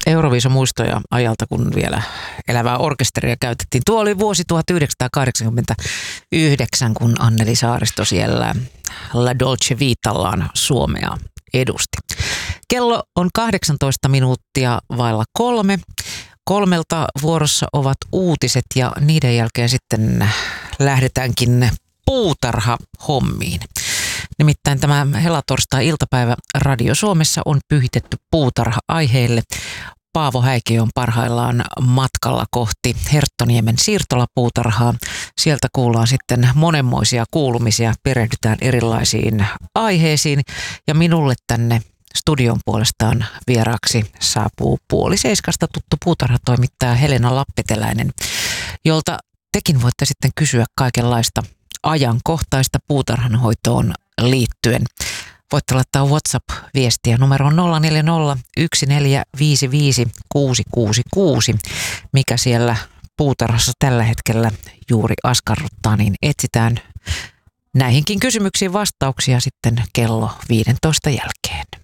Euroviiso-muistoja ajalta, kun vielä elävää orkesteria käytettiin. Tuo oli vuosi 1989, kun Anneli Saaristo siellä La Dolce Vitallaan Suomea edusti. Kello on 18 minuuttia vailla 3. 3:00 vuorossa ovat uutiset ja niiden jälkeen sitten lähdetäänkin puutarhahommiin. Nimittäin tämä helatorstai-iltapäivä Radio Suomessa on pyhitetty puutarha-aiheelle. Paavo Häikiö on parhaillaan matkalla kohti Herttoniemen siirtolapuutarhaa. Sieltä kuullaan sitten monenmoisia kuulumisia, perehdytään erilaisiin aiheisiin ja minulle tänne studion puolestaan vieraaksi saapuu 6:30 tuttu puutarhatoimittaja Helena Lappeteläinen, jolta tekin voitte sitten kysyä kaikenlaista ajankohtaista puutarhanhoitoon liittyen. Voitte laittaa WhatsApp-viestiä numeroon 040 1455 666. Mikä siellä puutarhassa tällä hetkellä juuri askarruttaa, niin etsitään näihinkin kysymyksiin vastauksia sitten kello 15 jälkeen.